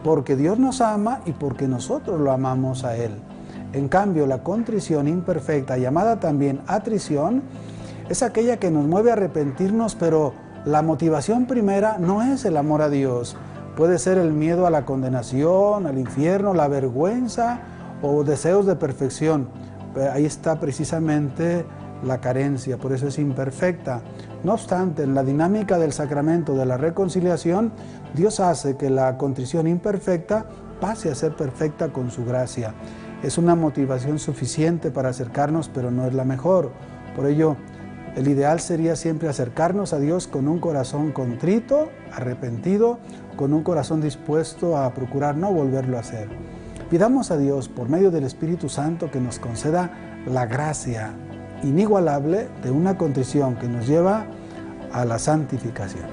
porque Dios nos ama y porque nosotros lo amamos a Él. En cambio, la contrición imperfecta, llamada también atrición, es aquella que nos mueve a arrepentirnos, pero la motivación primera no es el amor a Dios. Puede ser el miedo a la condenación, al infierno, la vergüenza o deseos de perfección. Ahí está precisamente la carencia, por eso es imperfecta. No obstante, en la dinámica del sacramento de la reconciliación, Dios hace que la contrición imperfecta pase a ser perfecta con su gracia. Es una motivación suficiente para acercarnos, pero no es la mejor. Por ello, el ideal sería siempre acercarnos a Dios con un corazón contrito, arrepentido, con un corazón dispuesto a procurar no volverlo a hacer. Pidamos a Dios, por medio del Espíritu Santo, que nos conceda la gracia inigualable de una contrición que nos lleva a la santificación.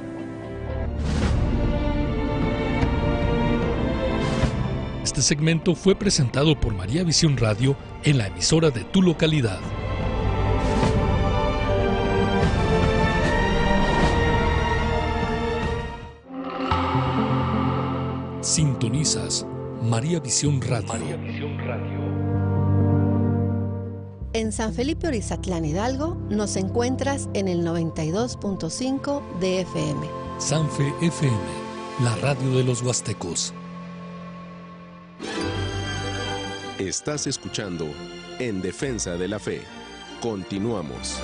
Este segmento fue presentado por María Visión Radio en la emisora de tu localidad. Sintonizas María Visión Radio. María Visión Radio. En San Felipe Orizatlán, Hidalgo, nos encuentras en el 92.5 de FM. Sanfe FM, la radio de los huastecos. Estás escuchando En Defensa de la Fe. Continuamos.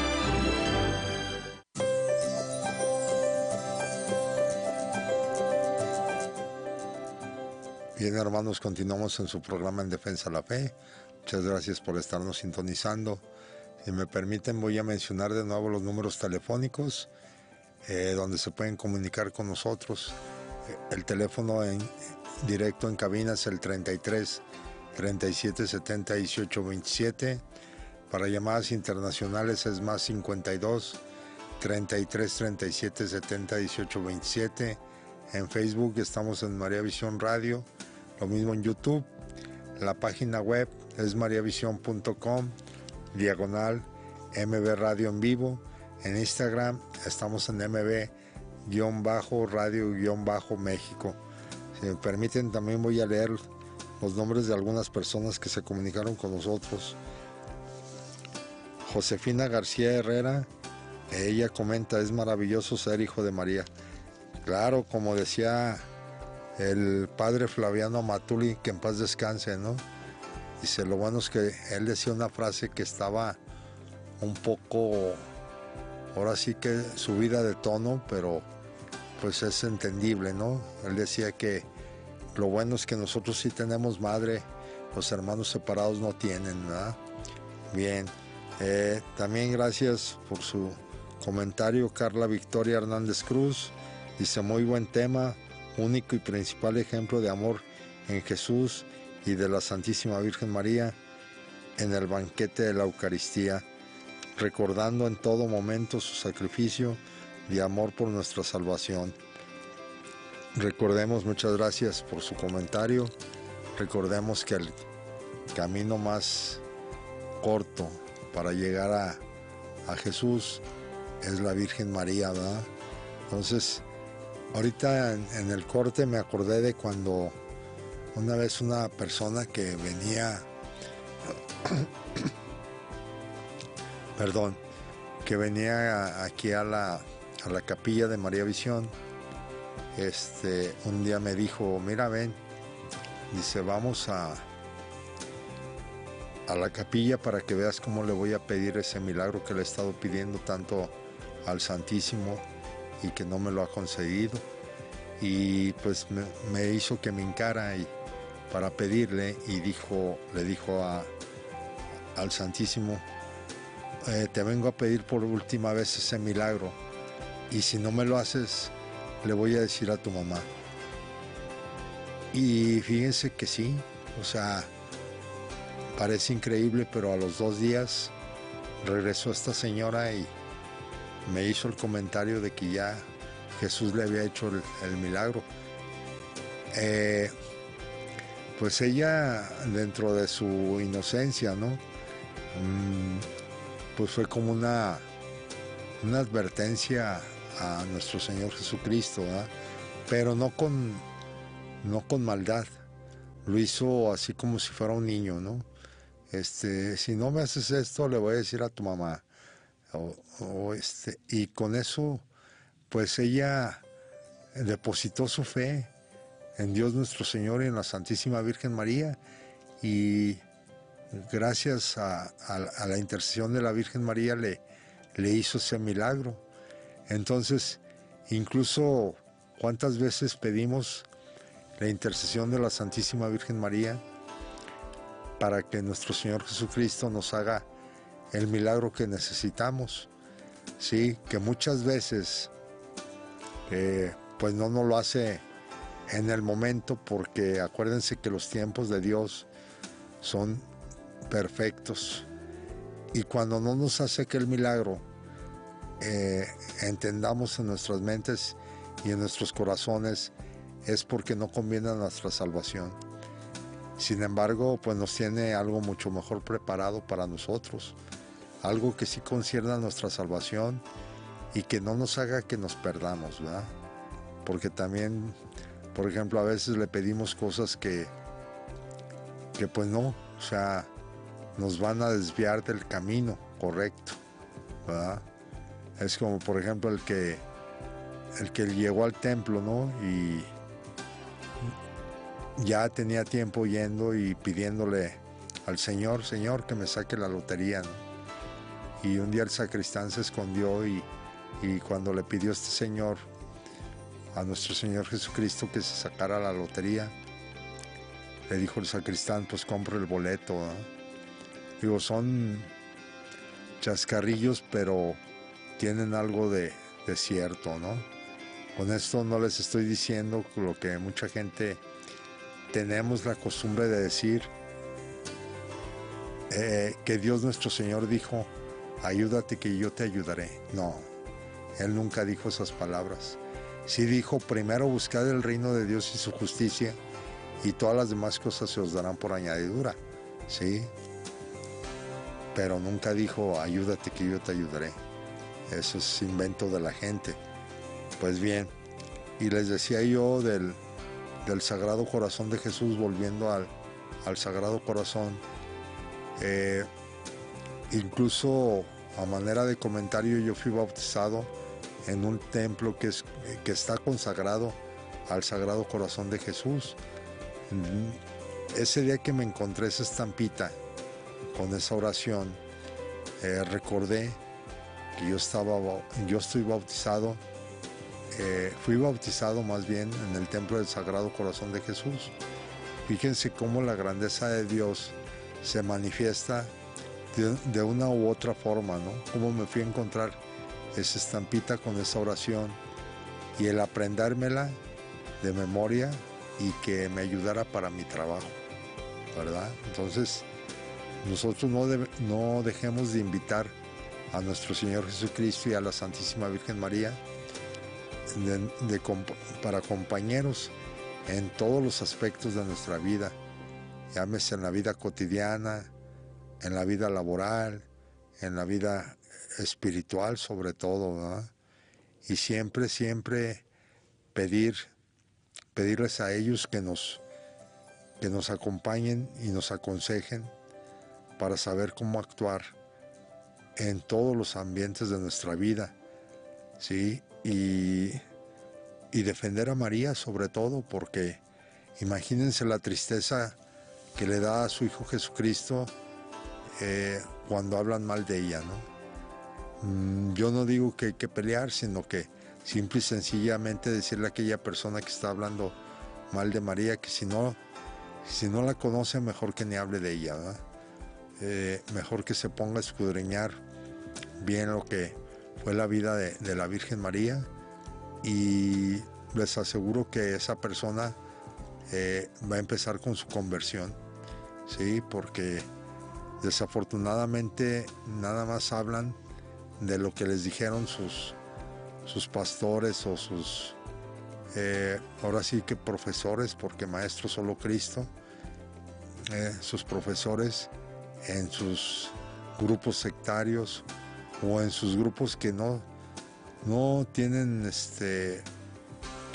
Bien, hermanos, continuamos en su programa En Defensa de la Fe. Muchas gracias por estarnos sintonizando. Si me permiten, voy a mencionar de nuevo los números telefónicos donde se pueden comunicar con nosotros. El teléfono en directo en cabina es el 33 37 70 18 27. Para llamadas internacionales es más 52 33 37 70 18 27. En Facebook estamos en María Visión Radio, lo mismo en YouTube. La página web es mariavision.com/MB Radio en vivo. En Instagram estamos en MB-Radio-México. Si me permiten, también voy a leer los nombres de algunas personas que se comunicaron con nosotros. Josefina García Herrera, ella comenta: es maravilloso ser hijo de María. Claro, como decía el padre Flaviano Matuli, que en paz descanse, ¿no? Dice, lo bueno es que él decía una frase que estaba un poco, ahora sí que subida de tono, pero pues es entendible, ¿no? Él decía que lo bueno es que nosotros sí tenemos madre, los hermanos separados no tienen, ¿verdad? Bien, también gracias por su comentario Carla Victoria Hernández Cruz. Dice, muy buen tema, único y principal ejemplo de amor en Jesús y de la Santísima Virgen María en el banquete de la Eucaristía, recordando en todo momento su sacrificio de amor por nuestra salvación. Recordemos, muchas gracias por su comentario, recordemos que el camino más corto para llegar a Jesús es la Virgen María, ¿verdad? Entonces, ahorita en el corte me acordé de cuando una vez una persona que venía, que venía aquí a la capilla de María Visión, un día me dijo, mira, ven, dice, vamos a la capilla para que veas cómo le voy a pedir ese milagro que le he estado pidiendo tanto al Santísimo y que no me lo ha concedido. Y pues me hizo que me hincara para pedirle, y le dijo al Santísimo, te vengo a pedir por última vez ese milagro, y si no me lo haces, le voy a decir a tu mamá. Y fíjense que sí, o sea, parece increíble, pero a los 2 días regresó esta señora y me hizo el comentario de que ya Jesús le había hecho el milagro. Pues ella, dentro de su inocencia, ¿no? Pues fue como una advertencia a nuestro Señor Jesucristo, ¿verdad? Pero no no con maldad, lo hizo así como si fuera un niño, ¿no? Si no me haces esto, le voy a decir a tu mamá. Y con eso, pues ella depositó su fe en Dios nuestro Señor y en la Santísima Virgen María, y gracias a la intercesión de la Virgen María le hizo ese milagro. Entonces, incluso cuántas veces pedimos la intercesión de la Santísima Virgen María para que nuestro Señor Jesucristo nos haga el milagro que necesitamos, sí, que muchas veces pues no nos lo hace en el momento, porque acuérdense que los tiempos de Dios son perfectos, y cuando no nos hace aquel milagro, entendamos en nuestras mentes y en nuestros corazones, es porque no conviene a nuestra salvación. Sin embargo, pues nos tiene algo mucho mejor preparado para nosotros, algo que sí concierne a nuestra salvación y que no nos haga que nos perdamos, ¿verdad? Porque también, por ejemplo, a veces le pedimos cosas que pues no, o sea, nos van a desviar del camino correcto, ¿verdad? Es como, por ejemplo, el que llegó al templo, ¿no? Y ya tenía tiempo yendo y pidiéndole al Señor, Señor, que me saque la lotería, ¿no? Y un día el sacristán se escondió y cuando le pidió este señor a nuestro Señor Jesucristo que se sacara la lotería, le dijo el sacristán, pues compre el boleto, ¿no? Digo, son chascarrillos, pero tienen algo de cierto, ¿no? Con esto no les estoy diciendo lo que mucha gente tenemos la costumbre de decir, que Dios nuestro Señor dijo, ayúdate que yo te ayudaré. No, Él nunca dijo esas palabras. Sí dijo, primero buscad el reino de Dios y su justicia, y todas las demás cosas se os darán por añadidura, ¿sí? Pero nunca dijo, ayúdate que yo te ayudaré. Eso es invento de la gente. Pues bien, y les decía yo del Sagrado Corazón de Jesús, volviendo al Sagrado Corazón, incluso a manera de comentario, yo fui bautizado en un templo que está consagrado al Sagrado Corazón de Jesús. Ese día que me encontré esa estampita con esa oración, recordé que yo estoy bautizado, fui bautizado más bien en el templo del Sagrado Corazón de Jesús. Fíjense cómo la grandeza de Dios se manifiesta de una u otra forma, ¿no? Cómo me fui a encontrar esa estampita con esa oración y el aprendérmela de memoria y que me ayudara para mi trabajo, ¿verdad? Entonces, nosotros no dejemos de invitar a nuestro Señor Jesucristo y a la Santísima Virgen María para compañeros en todos los aspectos de nuestra vida, llámese en la vida cotidiana, en la vida laboral, en la vida espiritual sobre todo, ¿verdad? Y siempre pedirles a ellos que nos acompañen y nos aconsejen para saber cómo actuar en todos los ambientes de nuestra vida, ¿sí? Y defender a María sobre todo, porque imagínense la tristeza que le da a su Hijo Jesucristo cuando hablan mal de ella, ¿no? Yo no digo que hay que pelear, sino que simple y sencillamente decirle a aquella persona que está hablando mal de María que si no la conoce, mejor que ni hable de ella, ¿verdad? Mejor que se ponga a escudriñar bien lo que fue la vida de la Virgen María, y les aseguro que esa persona va a empezar con su conversión, ¿sí? Porque desafortunadamente nada más hablan de lo que les dijeron sus pastores o sus, ahora sí que profesores, porque maestro solo Cristo, sus profesores en sus grupos sectarios o en sus grupos que no tienen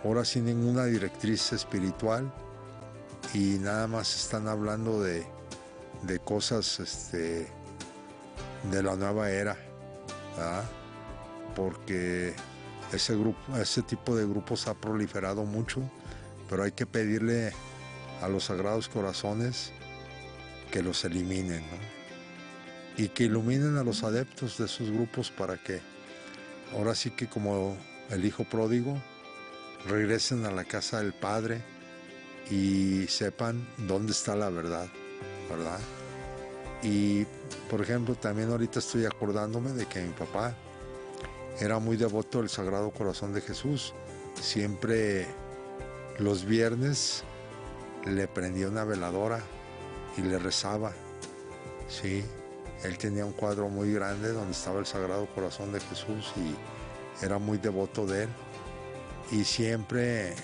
ahora sin ninguna directriz espiritual, y nada más están hablando de cosas de la nueva era, ¿verdad? Porque ese tipo de grupos ha proliferado mucho, pero hay que pedirle a los Sagrados Corazones que los eliminen, ¿no? Y que iluminen a los adeptos de esos grupos para que ahora sí que, como el hijo pródigo, regresen a la casa del Padre y sepan dónde está la verdad, ¿verdad? Y por ejemplo, también ahorita estoy acordándome de que mi papá era muy devoto del Sagrado Corazón de Jesús. Siempre los viernes le prendía una veladora y le rezaba, sí. Él tenía un cuadro muy grande donde estaba el Sagrado Corazón de Jesús y era muy devoto de él. Y siempre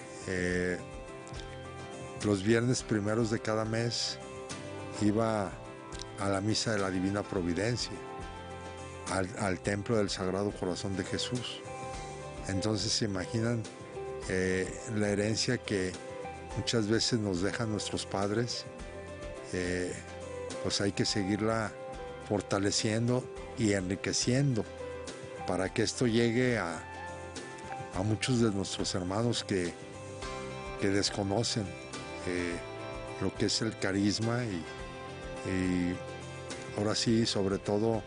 los viernes primeros de cada mes iba a la misa de la Divina Providencia, al templo del Sagrado Corazón de Jesús. Entonces se imaginan la herencia que muchas veces nos dejan nuestros padres, pues hay que seguirla fortaleciendo y enriqueciendo para que esto llegue a muchos de nuestros hermanos que desconocen lo que es el carisma y ahora sí, sobre todo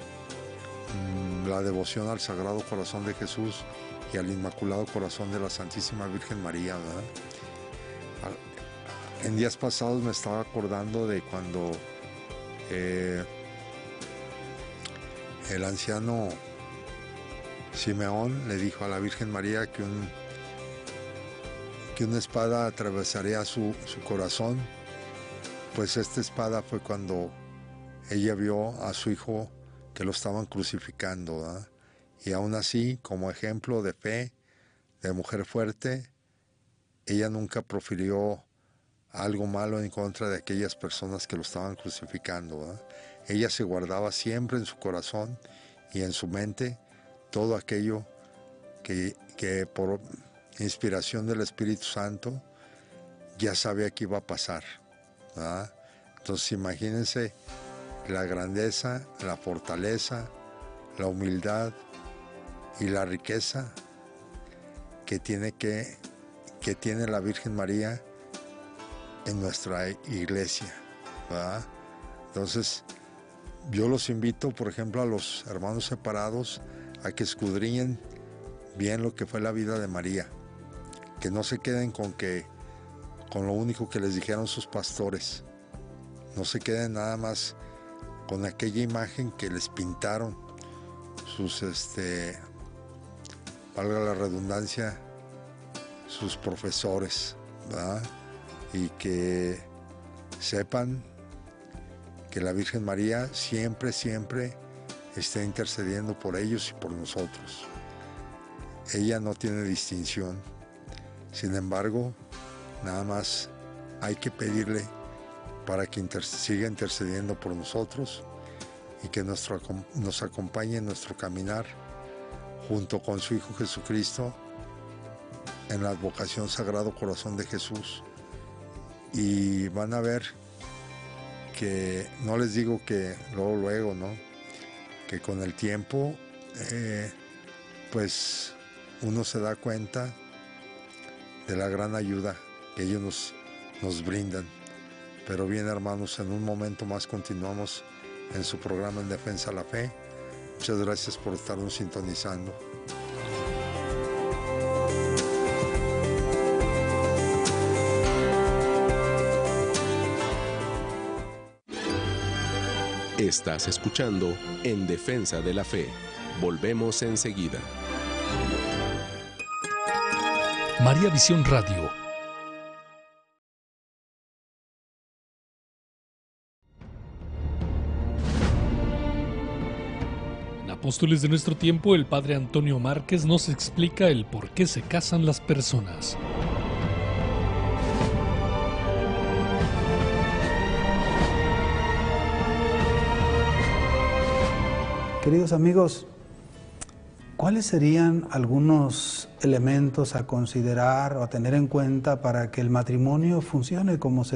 la devoción al Sagrado Corazón de Jesús y al Inmaculado Corazón de la Santísima Virgen María, ¿verdad? En días pasados me estaba acordando de cuando el anciano Simeón le dijo a la Virgen María que una espada atravesaría su corazón. Pues esta espada fue cuando ella vio a su hijo que lo estaban crucificando, ¿verdad? Y aún así, como ejemplo de fe, de mujer fuerte, ella nunca profirió algo malo en contra de aquellas personas que lo estaban crucificando, ¿verdad? Ella se guardaba siempre en su corazón y en su mente todo aquello que por inspiración del Espíritu Santo ya sabía que iba a pasar, ¿verdad? Entonces imagínense la grandeza, la fortaleza, la humildad y la riqueza que tiene la Virgen María en nuestra iglesia, ¿verdad? Entonces yo los invito, por ejemplo, a los hermanos separados a que escudriñen bien lo que fue la vida de María, que no se queden con lo único que les dijeron sus pastores, no se queden nada más con aquella imagen que les pintaron sus, valga la redundancia, sus profesores, ¿verdad? Y que sepan que la Virgen María siempre, siempre está intercediendo por ellos y por nosotros. Ella no tiene distinción. Sin embargo, nada más hay que pedirle para que siga intercediendo por nosotros y que nos acompañe en nuestro caminar junto con su Hijo Jesucristo en la advocación Sagrado Corazón de Jesús. Y van a ver que, no les digo que luego, ¿no? Que con el tiempo, pues uno se da cuenta de la gran ayuda que ellos nos brindan. Pero bien, hermanos, en un momento más continuamos en su programa En Defensa de la Fe. Muchas gracias por estarnos sintonizando. Estás escuchando En Defensa de la Fe. Volvemos enseguida. María Visión Radio. En Apóstoles de nuestro tiempo, el padre Antonio Márquez nos explica el por qué se casan las personas. Queridos amigos, ¿cuáles serían algunos elementos a considerar o a tener en cuenta para que el matrimonio funcione como se